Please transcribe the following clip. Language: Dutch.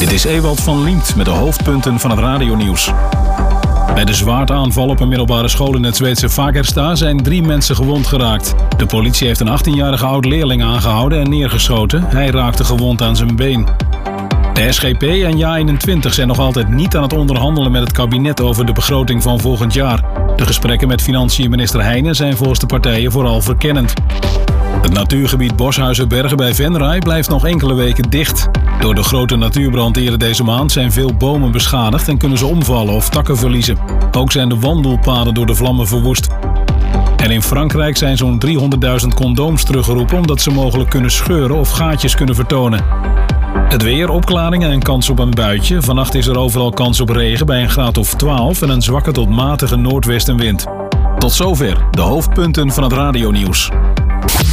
Dit is Ewald van Liemt met de hoofdpunten van het radionieuws. Bij de zwaardaanval op een middelbare school in het Zweedse Fagersta zijn 3 mensen gewond geraakt. De politie heeft een 18-jarige oud-leerling aangehouden en neergeschoten. Hij raakte gewond aan zijn been. De SGP en JA21 zijn nog altijd niet aan het onderhandelen met het kabinet over de begroting van volgend jaar. De gesprekken met financiën-minister Heijnen zijn volgens de partijen vooral verkennend. Het natuurgebied Boshuizenbergen bij Venray blijft nog enkele weken dicht. Door de grote natuurbrand eerder deze maand zijn veel bomen beschadigd en kunnen ze omvallen of takken verliezen. Ook zijn de wandelpaden door de vlammen verwoest. En in Frankrijk zijn zo'n 300.000 condooms teruggeroepen omdat ze mogelijk kunnen scheuren of gaatjes kunnen vertonen. Het weer, opklaringen en kans op een buitje. Vannacht is er overal kans op regen bij een graad of 12 en een zwakke tot matige noordwestenwind. Tot zover de hoofdpunten van het radionieuws.